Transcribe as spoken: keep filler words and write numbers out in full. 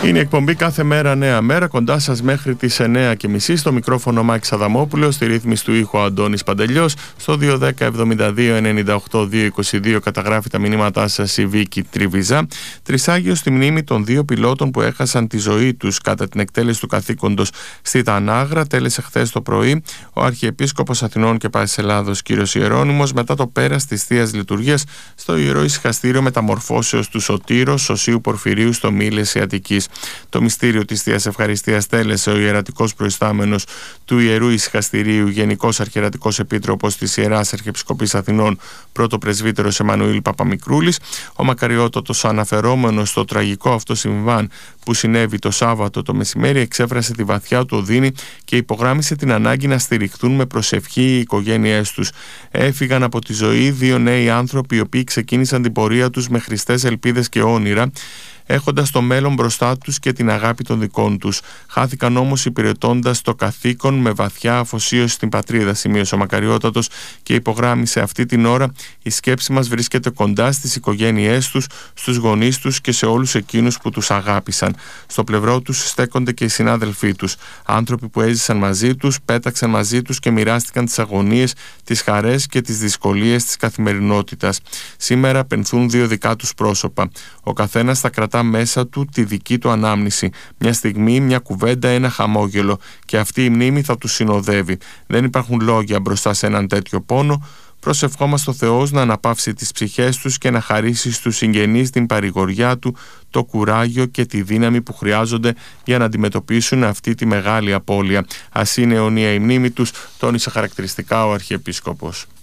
Είναι η εκπομπή κάθε μέρα νέα μέρα, κοντά σας μέχρι τις εννιά και μισή. Στο μικρόφωνο Μάκης Αδαμόπουλος, στη ρύθμιση του ήχου Αντώνης Παντελιός. Στο δύο δέκα εβδομήντα δύο ενενήντα οκτώ διακόσια είκοσι δύο καταγράφει τα μηνύματά σας η Βίκη Τριβιζά. Τρισάγιο στη μνήμη των δύο πιλότων που έχασαν τη ζωή τους κατά την εκτέλεση του καθήκοντος στη Τανάγρα. Τέλεσε χθες το πρωί ο Αρχιεπίσκοπος Αθηνών και Πάσης Ελλάδος κ. Ιερώνυμος μετά το πέρας της Θείας Λειτουργίας στο Ιερό Ησυχαστήριο Μεταμορφώσεως του Σωτήρος Οσίου Πορφυρίου στο Μήλεση Αττικής. Το μυστήριο της Θείας Ευχαριστίας τέλεσε ο ιερατικός προϊστάμενος του Ιερού Ησυχαστηρίου, Γενικός Αρχιερατικός Επίτροπος της Ιεράς Αρχιεπισκοπής Αθηνών, πρώτο πρεσβύτερος Εμμανουήλ Παπαμικρούλης. Ο μακαριότατος, αναφερόμενος στο τραγικό αυτό συμβάν που συνέβη το Σάββατο το μεσημέρι, εξέφρασε τη βαθιά του οδύνη και υπογράμμισε την ανάγκη να στηριχθούν με προσευχή οι οικογένειές τους. Έφυγαν από τη ζωή δύο νέοι άνθρωποι, οι οποίοι ξεκίνησαν την πορεία τους με χρηστές ελπίδες και όνειρα, έχοντας το μέλλον μπροστά τους και την αγάπη των δικών τους. Χάθηκαν όμως υπηρετώντας το καθήκον με βαθιά αφοσίωση στην πατρίδα, σημείωσε ο μακαριότατος και υπογράμμισε αυτή την ώρα η σκέψη μας βρίσκεται κοντά στις οικογένειές τους, στους γονείς τους και σε όλους εκείνους που τους αγάπησαν. Στο πλευρό τους στέκονται και οι συνάδελφοί τους, άνθρωποι που έζησαν μαζί τους, πέταξαν μαζί τους και μοιράστηκαν τις αγωνίες, τις χαρές και τις δυσκολίες της καθημερινότητας. Σήμερα πενθούν δύο δικά τους πρόσωπα. Ο καθένας θα κρατά μέσα του τη δική του ανάμνηση. Μια στιγμή, μια κουβέντα, ένα χαμόγελο, και αυτή η μνήμη θα τους συνοδεύει. Δεν υπάρχουν λόγια μπροστά σε έναν τέτοιο πόνο. Προσευχόμαστε ο Θεός να αναπαύσει τις ψυχές τους και να χαρίσει στους συγγενείς την παρηγοριά του, το κουράγιο και τη δύναμη που χρειάζονται για να αντιμετωπίσουν αυτή τη μεγάλη απώλεια. Ας είναι αιωνία η μνήμη τους, τόνισε χαρακτηριστικά ο Αρχιεπίσκοπος.